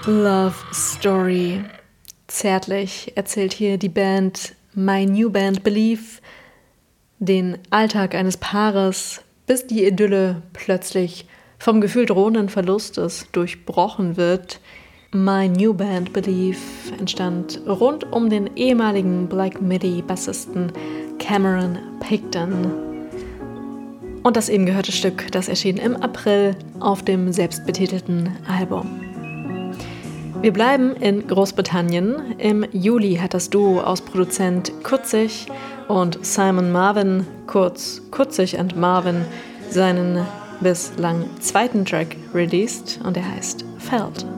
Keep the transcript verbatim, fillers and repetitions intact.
Love Story. Zärtlich erzählt hier die Band My New Band Believe den Alltag eines Paares, bis die Idylle plötzlich vom Gefühl drohenden Verlustes durchbrochen wird. My New Band Believe entstand rund um den ehemaligen Black Midi-Bassisten Cameron Picton. Und das eben gehörte Stück, das erschien im April auf dem selbstbetitelten Album. Wir bleiben in Großbritannien. Im Juli hat das Duo aus Produzent Kutzig und Simon Marvin, kurz Kutzig and Marvin, seinen bislang zweiten Track released und er heißt Felt.